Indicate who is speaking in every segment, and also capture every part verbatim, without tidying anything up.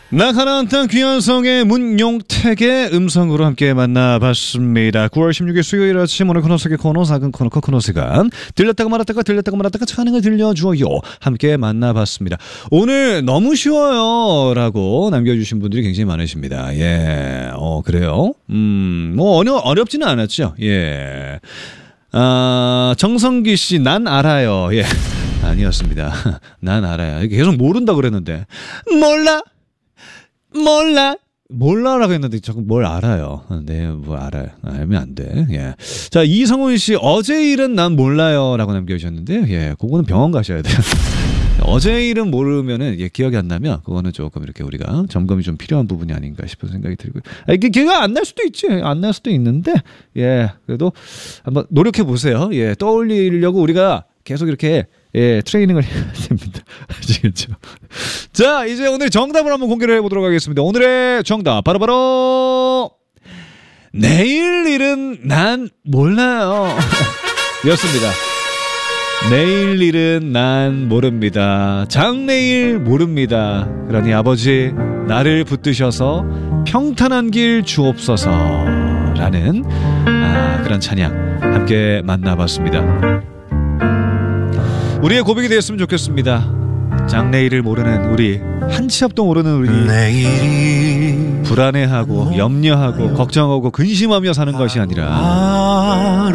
Speaker 1: 나가는 땅 귀한성의 문용택의 음성으로 함께 만나봤습니다. 구월 십육일 수요일 아침 오늘 코너 속의 코너 작은 코너 코너 시간 들렸다가 말았다가 들렸다가 말았다가 차능을 들려주어요 함께 만나봤습니다. 오늘 너무 쉬워요 라고 남겨주신 분들이 굉장히 많으십니다. 예, 어 그래요? 음뭐 어려, 어렵지는 않았죠. 예. 아, 정성기 씨, 난 알아요. 예. 아니었습니다. 난 알아요. 계속 모른다 그랬는데 몰라 몰라 몰라라고 했는데 자꾸 뭘 알아요. 네, 뭐 알아요. 알면 안 돼. 예. 자, 이성훈 씨, 어제 일은 난 몰라요라고 남겨주셨는데요. 예, 그거는 병원 가셔야 돼요. 어제 일은 모르면은 예, 기억이 안 나면 그거는 조금 이렇게 우리가 점검이 좀 필요한 부분이 아닌가 싶은 생각이 들고요. 아, 이게 기회가 안 날 수도 있지, 안 날 수도 있는데 예, 그래도 한번 노력해 보세요. 예, 떠올리려고 우리가 계속 이렇게 예, 트레이닝을 해야 됩니다. 아시겠죠? 자, 이제 오늘 정답을 한번 공개를 해보도록 하겠습니다. 오늘의 정답, 바로바로, 내일 일은 난 몰라요. 였습니다. 내일 일은 난 모릅니다. 장래일 모릅니다. 그러니 아버지, 나를 붙드셔서 평탄한 길 주옵소서. 라는, 아, 그런 찬양 함께 만나봤습니다. 우리의 고백이 되었으면 좋겠습니다. 장래일을 모르는 우리, 한 치 앞도 모르는 우리, 내일이 불안해하고 염려하고 걱정하고 근심하며 사는 것이 아니라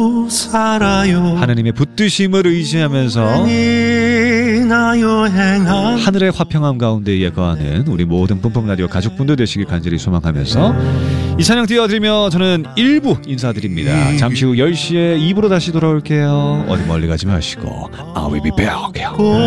Speaker 1: 하느님의 붙드심을 의지하면서 하늘의 화평함 가운데 예거하는 우리 모든 뿜뿜라디오 가족분들 되시길 간절히 소망하면서 이 찬양 띄워드리며 저는 일 부 인사드립니다. 잠시 후 열 시에 이 부로 다시 돌아올게요. 어디 멀리 가지 마시고 I will be back.